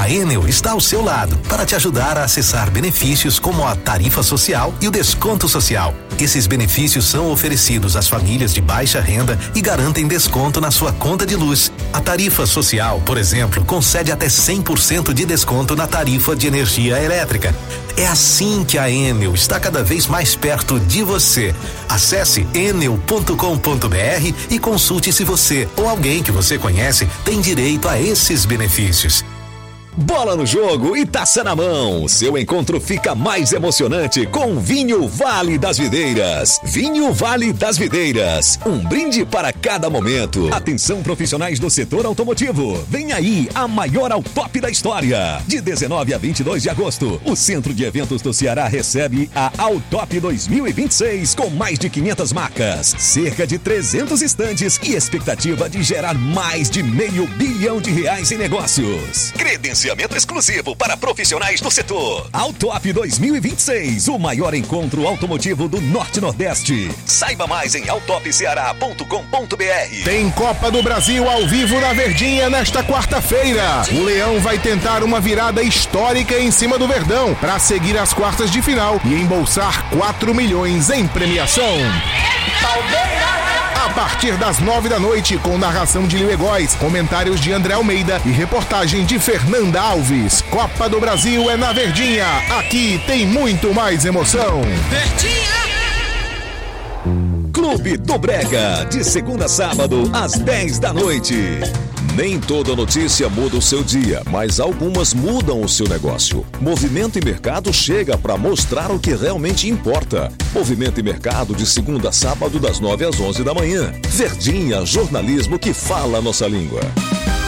A Enel está ao seu lado para te ajudar a acessar benefícios como a tarifa social e o desconto social. Esses benefícios são oferecidos às famílias de baixa renda e garantem desconto na sua conta de luz. A tarifa social, por exemplo, concede até 100% de desconto na tarifa de energia elétrica. É assim que a Enel está cada vez mais perto de você. Acesse enel.com.br e consulte se você ou alguém que você conhece tem direito a esses benefícios. Bola no jogo e taça na mão. Seu encontro fica mais emocionante com Vinho Vale das Videiras. Vinho Vale das Videiras. Um brinde para cada momento. Atenção profissionais do setor automotivo. Vem aí a maior Autop da história. De 19 a 22 de agosto, o Centro de Eventos do Ceará recebe a Autop 2026 com mais de 500 marcas, cerca de 300 estandes e expectativa de gerar mais de R$500 bilhão em negócios. Credenciamento exclusivo para profissionais do setor. Autop 2026, o maior encontro automotivo do Norte-Nordeste. Saiba mais em autopceará.com.br. Tem Copa do Brasil ao vivo na Verdinha nesta quarta-feira. O Leão vai tentar uma virada histórica em cima do Verdão para seguir as quartas de final e embolsar 4 milhões em premiação. A partir das 9 da noite, com narração de Lio Egóis, comentários de André Almeida e reportagem de Fernanda Alves. Copa do Brasil é na Verdinha. Aqui tem muito mais emoção. Verdinha! Clube do Brega, de segunda a sábado, às 10 da noite. Nem toda notícia muda o seu dia, mas algumas mudam o seu negócio. Movimento e Mercado chega para mostrar o que realmente importa. Movimento e Mercado, de segunda a sábado, das 9 às 11 da manhã. Verdinha, jornalismo que fala a nossa língua.